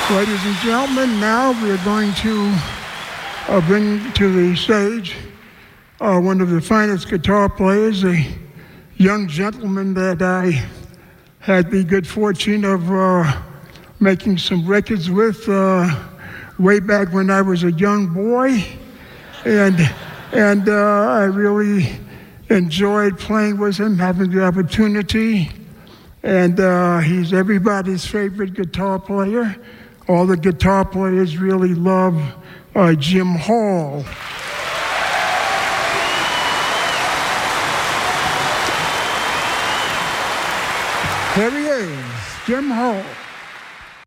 Ladies and gentlemen, now we're going to bring to the stage one of the finest guitar players, a young gentleman that I had the good fortune of making some records with way back when I was a young boy, and I really enjoyed playing with him, having the opportunity, and he's everybody's favorite guitar player. All the guitar players really love Jim Hall. Here he is, Jim Hall.